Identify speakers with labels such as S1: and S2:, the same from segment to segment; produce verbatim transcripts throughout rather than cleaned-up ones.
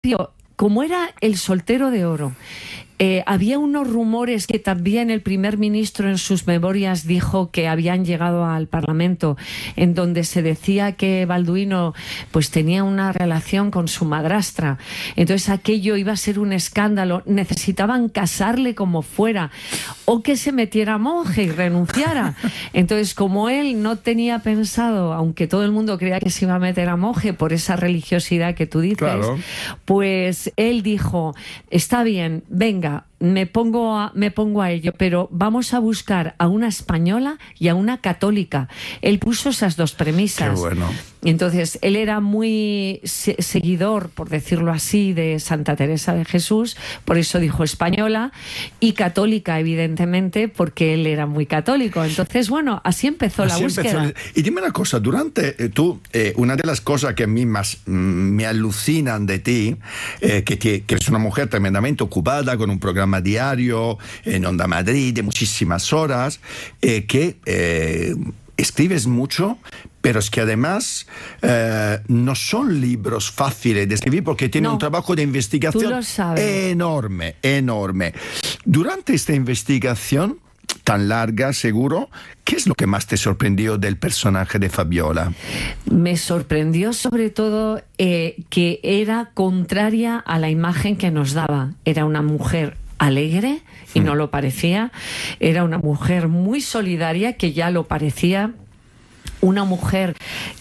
S1: como era el soltero de oro, Eh, había unos rumores que también el primer ministro en sus memorias dijo que habían llegado al Parlamento, en donde se decía que Balduino pues tenía una relación con su madrastra. Entonces aquello iba a ser un escándalo. Necesitaban casarle como fuera o que se metiera monje y renunciara. Entonces, como él no tenía pensado, aunque todo el mundo creía que se iba a meter a monje por esa religiosidad que tú dices, claro, pues él dijo, está bien, venga, me pongo a, me pongo a ello, pero vamos a buscar a una española y a una católica. Él puso esas dos premisas.
S2: Qué bueno.
S1: Entonces, él era muy se seguidor, por decirlo así, de Santa Teresa de Jesús, por eso dijo española, y católica, evidentemente, porque él era muy católico. Entonces, bueno, así empezó así la búsqueda.
S2: Empezó. Y dime una cosa, durante eh, tú, eh, una de las cosas que a mí más mm, me alucinan de ti, eh, que, que, que eres una mujer tremendamente ocupada, con un programa diario en Onda Madrid de muchísimas horas, eh, que eh, escribes mucho, pero es que además eh, no son libros fáciles de escribir porque tiene no, un trabajo de investigación enorme, enorme. Durante esta investigación tan larga, seguro, ¿qué es lo que más te sorprendió del personaje de Fabiola?
S1: Me sorprendió sobre todo eh, que era contraria a la imagen que nos daba. Era una mujer alegre y mm. no lo parecía. Era una mujer muy solidaria que ya lo parecía. Una mujer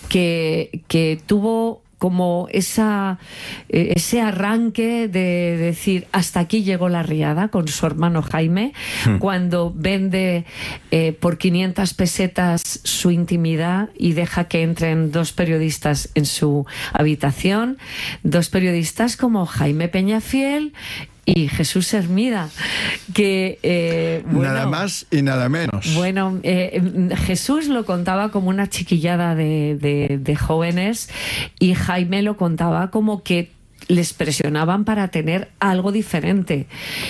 S1: que, que tuvo como esa, eh, ese arranque de decir hasta aquí llegó la riada con su hermano Jaime, mm. cuando vende eh, por quinientas pesetas su intimidad y deja que entren dos periodistas en su habitación, dos periodistas como Jaime Peñafiel y Jesús Hermida, que eh, bueno,
S2: nada más y nada menos.
S1: Bueno, eh, Jesús lo contaba como una chiquillada de, de, de jóvenes y Jaime lo contaba como que les presionaban para tener algo diferente.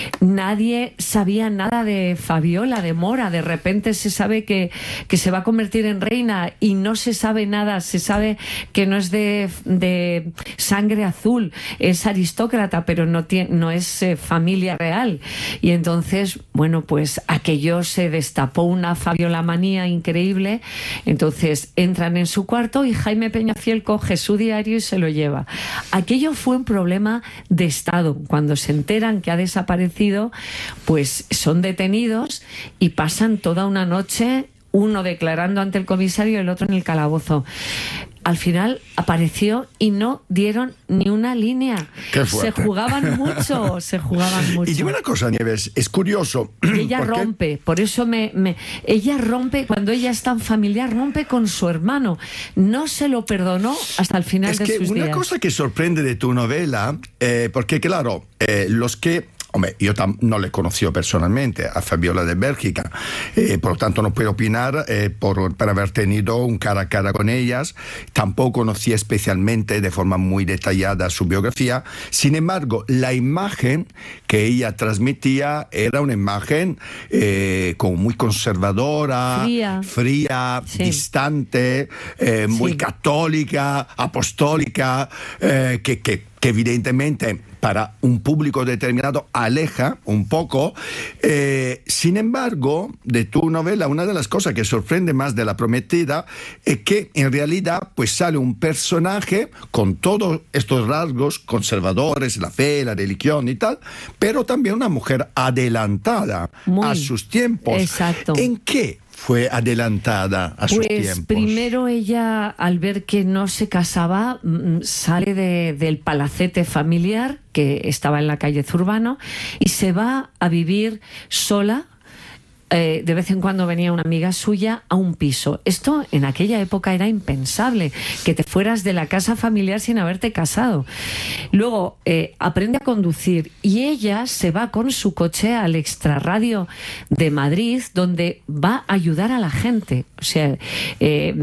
S1: Nadie sabía nada de Fabiola, de Mora. De repente se sabe que, que se va a convertir en reina y no se sabe nada. Se sabe que no es de, de sangre azul, es aristócrata, pero no, tiene, no es eh, familia real. Y entonces, bueno, pues aquello se destapó una Fabiola manía increíble. Entonces entran en su cuarto y Jaime Peñafiel coge su diario y se lo lleva. Aquello fue un problema de Estado. Cuando se enteran que ha desaparecido, pues son detenidos y pasan toda una noche, uno declarando ante el comisario y el otro en el calabozo. Al final apareció y no dieron ni una línea. Se jugaban mucho, se jugaban mucho.
S2: Y dime una cosa, Nieves, es curioso.
S1: Y ella rompe, por eso me, me... Ella rompe, cuando ella es tan familiar, rompe con su hermano. No se lo perdonó hasta el final
S2: es
S1: de
S2: que
S1: sus
S2: una
S1: días.
S2: cosa que sorprende de tu novela, eh, porque claro, eh, los que... Hombre, yo tam- no le conocí personalmente a Fabiola de Bélgica, eh, por lo tanto no puedo opinar eh, por, por haber tenido un cara a cara con ellas. Tampoco conocí especialmente de forma muy detallada su biografía. Sin embargo, la imagen que ella transmitía era una imagen eh, como muy conservadora,
S1: fría,
S2: fría
S1: sí.
S2: distante, eh, muy
S1: sí.
S2: católica, apostólica, eh, que, que, que evidentemente para un público determinado aleja un poco. Eh, sin embargo, de tu novela, una de las cosas que sorprende más de La Prometida es que en realidad pues sale un personaje con todos estos rasgos conservadores, la fe, la religión y tal, pero también una mujer adelantada Muy, a sus tiempos.
S1: Exacto.
S2: ¿En qué fue adelantada a sus
S1: pues
S2: tiempos?
S1: Pues primero ella, al ver que no se casaba, sale de, del palacete familiar que estaba en la calle Zurbano y se va a vivir sola. Eh, de vez en cuando venía una amiga suya a un piso. Esto en aquella época era impensable, que te fueras de la casa familiar sin haberte casado. Luego eh, aprende a conducir y ella se va con su coche al extrarradio de Madrid, donde va a ayudar a la gente. O sea, eh,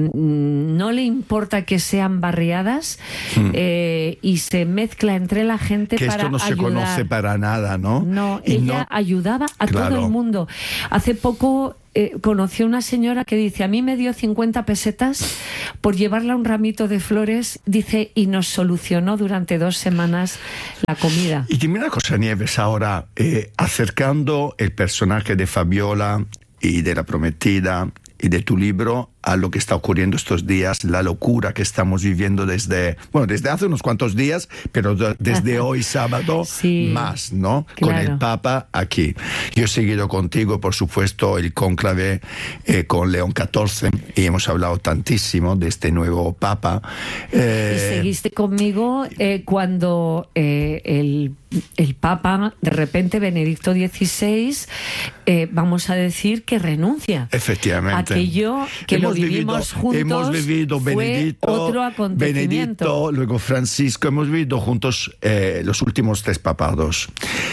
S1: no le importa que sean barriadas hmm. eh, y se mezcla entre la gente
S2: que
S1: para ayudar.
S2: Esto no se conoce para nada, ¿no?
S1: No,
S2: y
S1: ella
S2: no...
S1: ayudaba a
S2: claro.
S1: todo el mundo. Hace poco eh, conoció una señora que dice, a mí me dio cincuenta pesetas por llevarla un ramito de flores, dice, y nos solucionó durante dos semanas la comida.
S2: Y dime una cosa, Nieves, ahora, eh, acercando el personaje de Fabiola y de la prometida y de tu libro a lo que está ocurriendo estos días, la locura que estamos viviendo desde, bueno, desde hace unos cuantos días, pero desde hoy sábado
S1: sí,
S2: más, ¿no?
S1: Claro.
S2: Con el Papa aquí. Yo he seguido contigo, por supuesto, el cónclave eh, con León catorce y hemos hablado tantísimo de este nuevo Papa.
S1: Eh, y seguiste conmigo eh, cuando eh, el, el Papa, de repente, Benedicto dieciséis, eh, vamos a decir que renuncia.
S2: Efectivamente.
S1: Aquello que hemos lo vivimos
S2: vivido,
S1: juntos,
S2: hemos vivido
S1: fue
S2: Benedicto,
S1: otro acontecimiento.
S2: Benedicto, luego Francisco, hemos vivido juntos eh, los últimos tres papados.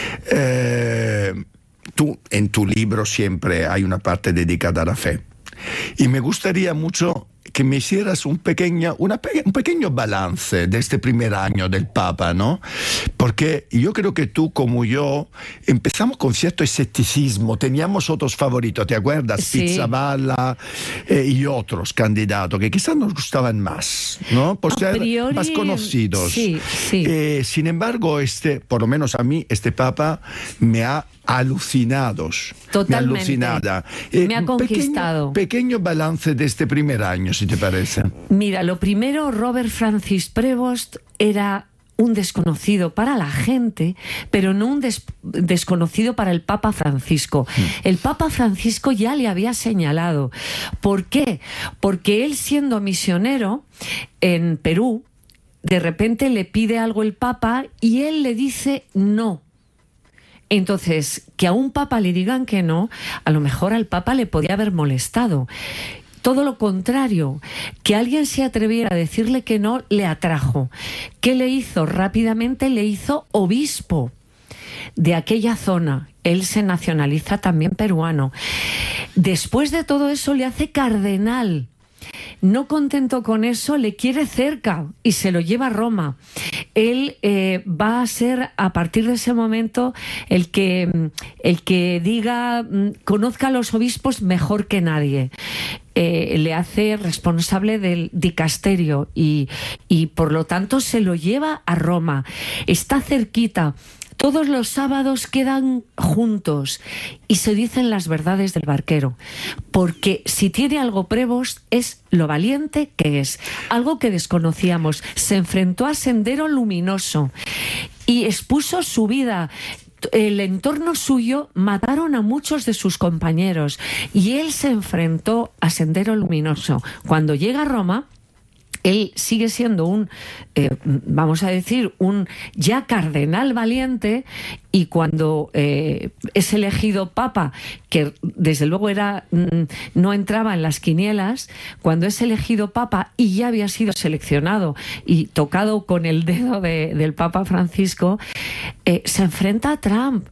S2: Eh, tú, en tu libro siempre hay una parte dedicada a la fe. Y me gustaría mucho que me hicieras un pequeño, una pe- un pequeño balance de este primer año del Papa, ¿no? Porque yo creo que tú, como yo, empezamos con cierto escepticismo, teníamos otros favoritos, ¿te acuerdas?
S1: Sí.
S2: Pizzaballa eh, y otros candidatos que quizás nos gustaban más, ¿no? Por
S1: A
S2: ser
S1: priori,
S2: más conocidos.
S1: sí, sí.
S2: Eh, sin embargo, este, por lo menos a mí, este Papa me ha alucinados.
S1: Totalmente.
S2: Me ha alucinada. Eh,
S1: Me ha
S2: un
S1: conquistado.
S2: Pequeño, pequeño balance de este primer año, si te parece.
S1: Mira, lo primero, Robert Francis Prevost era un desconocido para la gente, pero no un des- desconocido para el Papa Francisco. Mm. El Papa Francisco ya le había señalado. ¿Por qué? Porque él, siendo misionero en Perú, de repente le pide algo el Papa y él le dice no. Entonces, que a un papa le digan que no, a lo mejor al papa le podía haber molestado. Todo lo contrario, que alguien se atreviera a decirle que no, le atrajo. ¿Qué le hizo? Rápidamente le hizo obispo de aquella zona. Él se nacionaliza también peruano. Después de todo eso le hace cardenal. No contento con eso, le quiere cerca y se lo lleva a Roma. Él eh, va a ser, a partir de ese momento, el que, el que diga, conozca a los obispos mejor que nadie. Eh, le hace responsable del dicasterio y, y, por lo tanto, se lo lleva a Roma. Está cerquita. Todos los sábados quedan juntos y se dicen las verdades del barquero, porque si tiene algo Prevost es lo valiente que es, algo que desconocíamos. Se enfrentó a Sendero Luminoso y expuso su vida. El entorno suyo mataron a muchos de sus compañeros y él se enfrentó a Sendero Luminoso. Cuando llega a Roma, él sigue siendo un, eh, vamos a decir, un ya cardenal valiente, y cuando eh, es elegido papa, que desde luego era no entraba en las quinielas, cuando es elegido papa y ya había sido seleccionado y tocado con el dedo de, del Papa Francisco, eh, se enfrenta a Trump.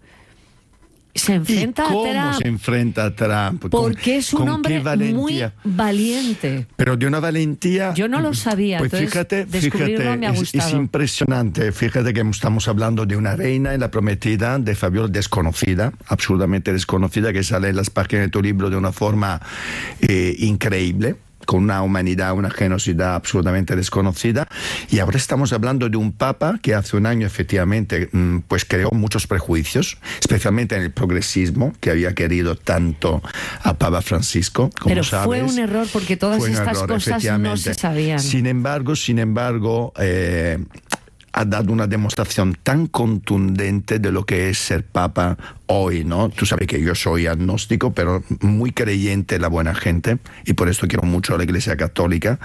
S1: Se enfrenta
S2: ¿Y cómo
S1: a Trump?
S2: se enfrenta a Trump?
S1: Porque
S2: ¿Con,
S1: es un hombre muy valiente.
S2: Pero de una valentía...
S1: Yo no lo sabía,
S2: pues
S1: entonces
S2: fíjate,
S1: descubrirlo
S2: fíjate,
S1: me ha
S2: es,
S1: gustado.
S2: es impresionante. Fíjate que estamos hablando de una reina en la prometida de Fabiola, desconocida, absolutamente desconocida, que sale en las páginas de tu libro de una forma eh, increíble, con una humanidad, una generosidad absolutamente desconocida. Y ahora estamos hablando de un papa que hace un año efectivamente pues creó muchos prejuicios, especialmente en el progresismo, que había querido tanto a Papa Francisco, como
S1: Pero
S2: sabes.
S1: fue un error porque todas
S2: Fue un
S1: estas
S2: error,
S1: cosas no se sabían.
S2: Sin embargo, sin embargo, eh, ha dado una demostración tan contundente de lo que es ser papa hoy, ¿no? Tú sabes que yo soy agnóstico, pero muy creyente en la buena gente, y por esto quiero mucho a la Iglesia Católica.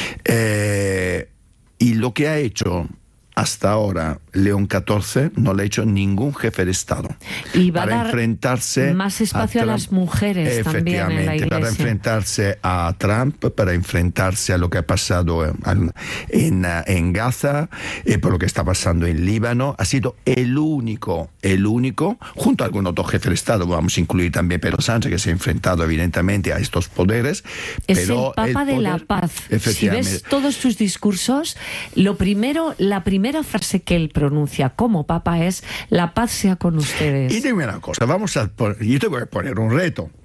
S2: Eh, y lo que ha hecho hasta ahora León catorce no le ha hecho ningún jefe de Estado.
S1: Y va
S2: para
S1: a dar
S2: enfrentarse
S1: más espacio a, a las mujeres también en la Iglesia.
S2: Para enfrentarse a Trump, para enfrentarse a lo que ha pasado en, en, en Gaza, eh, por lo que está pasando en Líbano. Ha sido el único, el único, junto a algún otro jefe de Estado, vamos a incluir también Pedro Sánchez, que se ha enfrentado evidentemente a estos poderes.
S1: Es
S2: pero
S1: el Papa
S2: el poder,
S1: de la paz. Si ves todos sus discursos, lo primero, la primera frase que él pronuncia como Papa es: la paz sea con ustedes.
S2: Y dime una cosa, vamos a poner, yo te voy a poner un reto.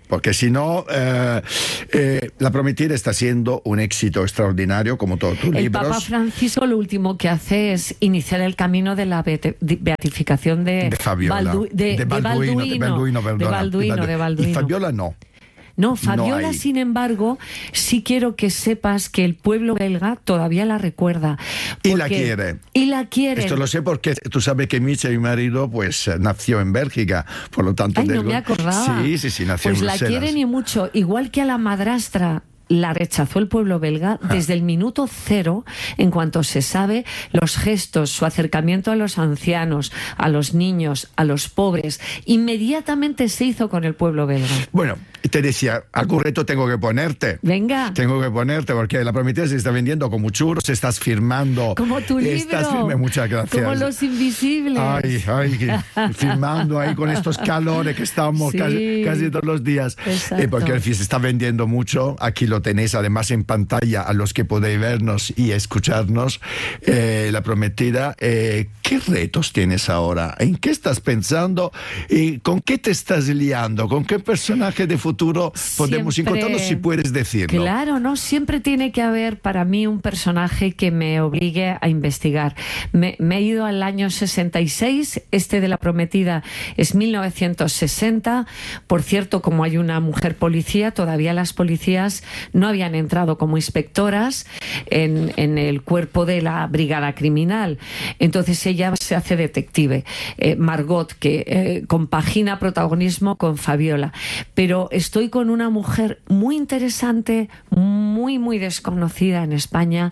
S2: porque si no, eh, eh, La Prometida está siendo un éxito extraordinario, como todos tus
S1: el
S2: libros.
S1: Papa Francisco lo último que hace es iniciar el camino de la beate- de- beatificación de,
S2: de Fabiola.
S1: Baldu- de,
S2: de Balduino, de Balduino,
S1: de
S2: perdona.
S1: Balduino, de Balduino.
S2: Y Fabiola no.
S1: No, Fabiola,
S2: No hay.
S1: sin embargo, sí quiero que sepas que el pueblo belga todavía la recuerda.
S2: Y la
S1: porque-
S2: quiere.
S1: Y la quiere.
S2: Esto lo sé porque tú sabes que Micha, mi marido, pues eh, nació en Bélgica, por lo tanto...
S1: Ay, no
S2: del-
S1: me acordaba.
S2: Sí, sí, sí, nació
S1: Pues
S2: en
S1: la
S2: Bruselas.
S1: quieren y mucho, igual que a la madrastra. La rechazó el pueblo belga desde el minuto cero, en cuanto se sabe los gestos, su acercamiento a los ancianos, a los niños, a los pobres. Inmediatamente se hizo con el pueblo belga.
S2: Bueno, te decía, algún reto tengo que ponerte.
S1: Venga.
S2: Tengo que ponerte porque La Prometida se está vendiendo como churros, estás firmando.
S1: Como tu
S2: estás
S1: libro.
S2: firme- Muchas gracias.
S1: Como Los Invisibles.
S2: Ay, ay, que- firmando ahí con estos calores que estamos
S1: Sí.
S2: casi, casi todos los días.
S1: Exacto.
S2: Eh, porque se está vendiendo mucho. Aquí lo tenéis además en pantalla a los que podéis vernos y escucharnos. Eh, La Prometida. Eh, ¿Qué retos tienes ahora? ¿En qué estás pensando? ¿Y con qué te estás liando? ¿Con qué personaje de futuro podemos
S1: Siempre-
S2: encontrarnos, si puedes decirlo?
S1: Claro, ¿no? Siempre tiene que haber para mí un personaje que me obligue a investigar. Me, me he ido al año sesenta y seis, este de La Prometida es mil novecientos sesenta. Por cierto, como hay una mujer policía, todavía las policías no habían entrado como inspectoras en, en el cuerpo de la brigada criminal. Entonces ella se hace detective. Eh, Margot, que eh, compagina protagonismo con Fabiola. Pero estoy con una mujer muy interesante, muy, muy desconocida en España,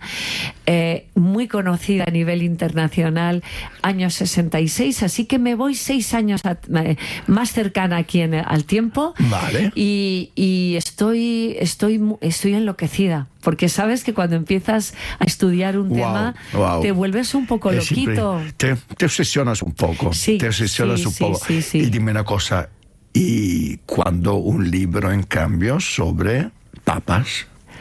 S1: eh, muy conocida a nivel internacional, año sesenta y seis, así que me voy seis años a- eh, más cercana aquí en, al tiempo.
S2: Vale.
S1: Y, y estoy, estoy, mu- estoy enloquecida, porque sabes que cuando empiezas a estudiar un
S2: Wow,
S1: tema,
S2: wow.
S1: te vuelves un poco
S2: Es
S1: loquito.
S2: impre- Te, te obsesionas un poco.
S1: Sí,
S2: te obsesionas
S1: sí,
S2: un
S1: sí,
S2: poco.
S1: sí, sí.
S2: Y dime una cosa. ¿Y cuando un libro, en cambio, sobre papas?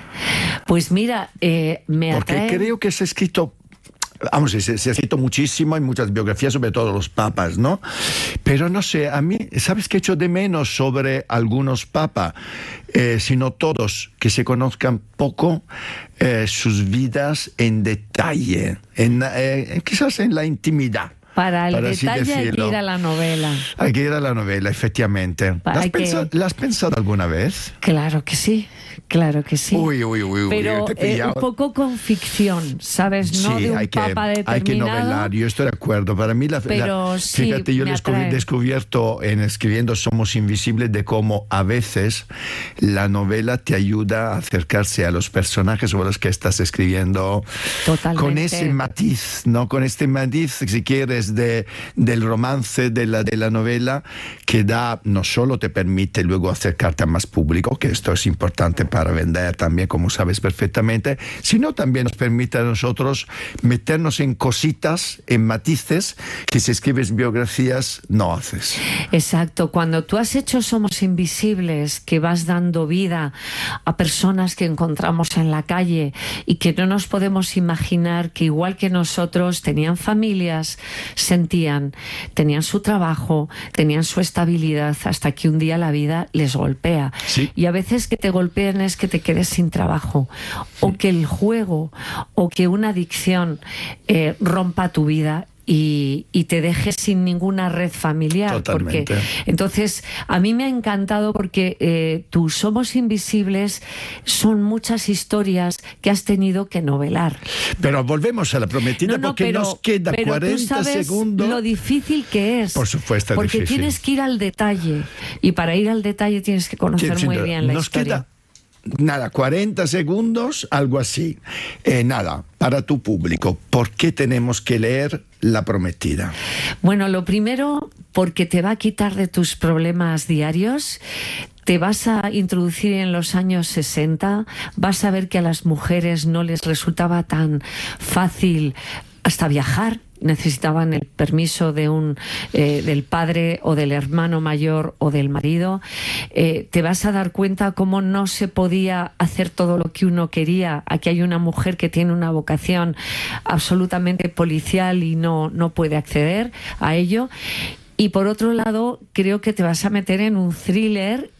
S1: Pues mira, eh, me
S2: Porque
S1: atrae...
S2: creo que se ha escrito. Vamos, se, se ha escrito muchísimo, hay muchas biografías sobre todos los papas, ¿no? Pero no sé, a mí, ¿sabes qué echo de menos sobre algunos papas? Eh, sino todos, que se conozcan poco eh, sus vidas en detalle, en, eh, quizás en la intimidad.
S1: Para el
S2: para así
S1: detalle hay que
S2: decirlo.
S1: ir a la novela.
S2: Hay que ir a la novela, efectivamente.
S1: Pa-
S2: ¿La has,
S1: hay que-
S2: pensado, ¿la has pensado alguna vez?
S1: Claro que sí, claro que sí.
S2: Uy, uy, uy, uy,
S1: Pero
S2: te he
S1: eh,
S2: pillado.
S1: un poco con ficción, ¿sabes? No
S2: Sí,
S1: de un
S2: hay que,
S1: papa
S2: hay que
S1: determinado.
S2: novelar, yo estoy de acuerdo. Para mí, la,
S1: Pero
S2: la-
S1: sí,
S2: fíjate, yo
S1: me
S2: he descubri-
S1: atrae.
S2: descubierto en escribiendo Somos Invisibles de cómo a veces la novela te ayuda a acercarse a los personajes sobre los que estás escribiendo.
S1: Totalmente.
S2: Con ese matiz, ¿no? Con este matiz, si quieres, de, del romance de la, de la novela, que da, no solo te permite luego acercarte a más público, que esto es importante para vender también, como sabes perfectamente, sino también nos permite a nosotros meternos en cositas, en matices, que si escribes biografías no haces.
S1: Exacto, cuando tú has hecho Somos Invisibles, que vas dando vida a personas que encontramos en la calle y que no nos podemos imaginar que igual que nosotros tenían familias, sentían, tenían su trabajo, tenían su estabilidad, hasta que un día la vida les golpea.
S2: Sí.
S1: Y a veces que te golpeen es que te quedes sin trabajo, o que el juego, o que una adicción eh, rompa tu vida y, y te dejes sin ninguna red familiar.
S2: Totalmente.
S1: Porque entonces a mí me ha encantado porque eh, tus Somos Invisibles son muchas historias que has tenido que novelar.
S2: Pero volvemos a La Prometida,
S1: No, no,
S2: porque
S1: pero-
S2: nos queda
S1: pero tú
S2: cuarenta
S1: sabes
S2: segundos.
S1: lo difícil que es.
S2: Por supuesto, es
S1: porque
S2: difícil.
S1: tienes que ir al detalle, y para ir al detalle tienes que conocer
S2: Sin
S1: muy
S2: duda.
S1: bien la
S2: Nos
S1: historia.
S2: queda nada, cuarenta segundos, algo así. Eh, nada, para tu público, ¿por qué tenemos que leer La Prometida?
S1: Bueno, lo primero, porque te va a quitar de tus problemas diarios. Te vas a introducir en los años sesenta, vas a ver que a las mujeres no les resultaba tan fácil hasta viajar, necesitaban el permiso de un eh, del padre o del hermano mayor o del marido. Eh, te vas a dar cuenta cómo no se podía hacer todo lo que uno quería. Aquí hay una mujer que tiene una vocación absolutamente policial y no, no puede acceder a ello. Y por otro lado, creo que te vas a meter en un thriller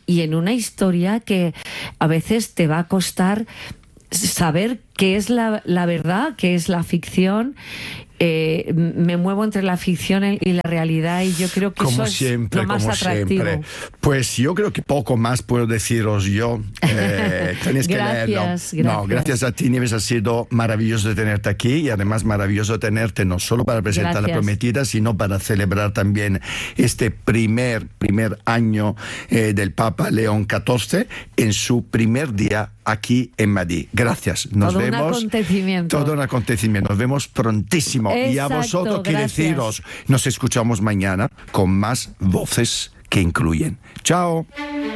S1: y en una historia que a veces te va a costar saber qué es la, la verdad, qué es la ficción. Eh, me muevo entre la ficción y la realidad y yo creo que
S2: como
S1: eso
S2: siempre,
S1: es lo más
S2: como
S1: atractivo.
S2: Siempre. Pues yo creo que poco más puedo deciros yo. Eh, tenéis que
S1: gracias,
S2: leerlo.
S1: Gracias.
S2: No, gracias a ti, Nieves, ha sido maravilloso tenerte aquí y además maravilloso tenerte no solo para presentar gracias. La Prometida, sino para celebrar también este primer, primer año eh, del Papa León catorce en su primer día aquí en Madrid. Gracias. Nos
S1: todo
S2: vemos.
S1: Un acontecimiento.
S2: Todo un acontecimiento. Nos vemos prontísimo.
S1: Exacto,
S2: y a vosotros quiero deciros, nos escuchamos mañana con más voces que incluyen. Chao.